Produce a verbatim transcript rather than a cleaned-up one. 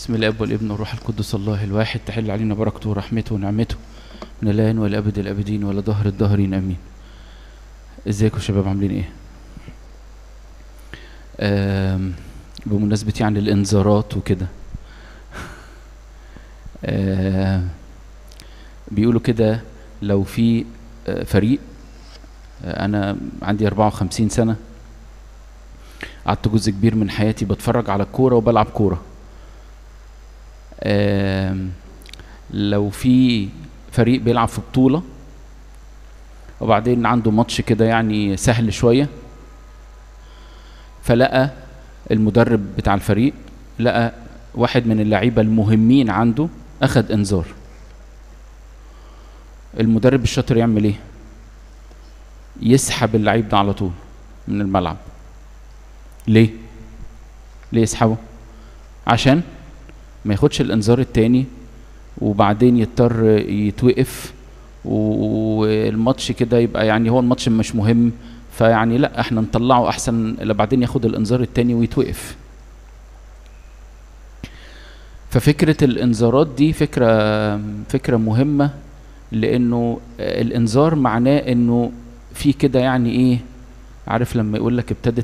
بسم الاب والابن والروح القدس الله الواحد، تحل علينا بركته ورحمته ونعمته من الان والابد الابدين ولا ظهر الدهرين امين. ازيكم يا شباب، عاملين ايه؟ آم، بمناسبة يعني الانذارات وكده، آم، بيقولوا كده لو في آه، فريق، آه، انا عندي أربعة وخمسين سنة، قعدت جزء كبير من حياتي بتفرج على الكورة وبلعب كورة. آم، لو في فريق بيلعب في بطولة وبعدين عنده ماتش كده يعني سهل شوية، فلقى المدرب بتاع الفريق لقى واحد من اللعيبة المهمين عنده أخد إنذار، المدرب الشاطر يعمل إيه؟ يسحب اللعيب ده على طول من الملعب. ليه؟ ليه يسحبه؟ عشان ما ياخدش الإنذار التاني وبعدين يضطر يتوقف والماتش كده يبقى يعني هو الماتش مش مهم، فيعني لا احنا نطلعه احسن اللي بعدين ياخد الانذار التاني ويتوقف. ففكرة الانذارات دي فكرة فكرة مهمة، لانه الانذار معناه انه في كده يعني ايه، عارف لما يقول لك ابتدت